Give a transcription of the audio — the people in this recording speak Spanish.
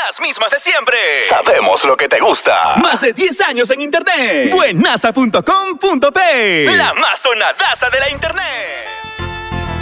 Las mismas de siempre. Sabemos lo que te gusta. Más de 10 años en internet. Buenaza.com.p. La más sonadaza de la internet.